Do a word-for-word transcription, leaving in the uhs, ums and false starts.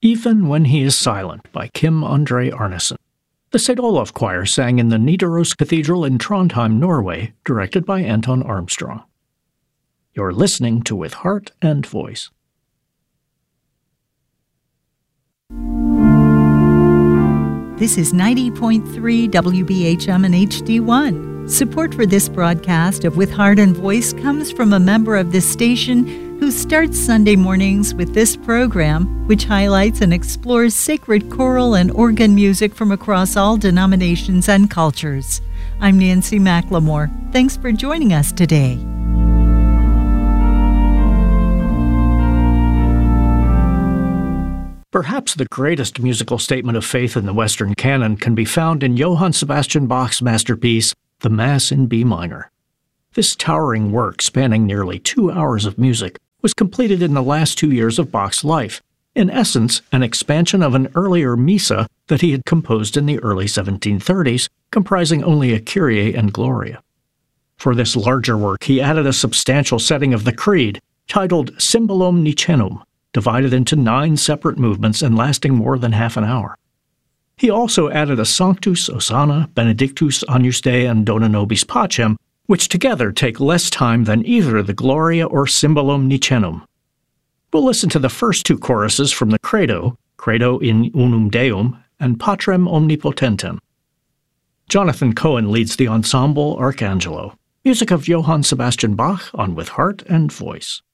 Even When He Is Silent by Kim André Arnesen. The Saint Olaf Choir sang in the Nidaros Cathedral in Trondheim, Norway, directed by Anton Armstrong. You're listening to With Heart and Voice. This is ninety point three W B H M and H D one. Support for this broadcast of With Heart and Voice comes from a member of this station who starts Sunday mornings with this program, which highlights and explores sacred choral and organ music from across all denominations and cultures. I'm Nancy McLemore. Thanks for joining us today. Perhaps the greatest musical statement of faith in the Western canon can be found in Johann Sebastian Bach's masterpiece, The Mass in B minor. This towering work, spanning nearly two hours of music, was completed in the last two years of Bach's life, in essence an expansion of an earlier Missa that he had composed in the early seventeen thirties, comprising only a Kyrie and Gloria. For this larger work, he added a substantial setting of the Creed, titled Cymbalum Nicenum, divided into nine separate movements and lasting more than half an hour. He also added a Sanctus, Hosanna, Benedictus, Agnus Dei, and Dona Nobis Pacem, which together take less time than either the Gloria or Cymbalum Nicenum. We'll listen to the first two choruses from the Credo, Credo in Unum Deum, and Patrem Omnipotentem. Jonathan Cohen leads the ensemble Arcangelo, music of Johann Sebastian Bach on With Heart and Voice.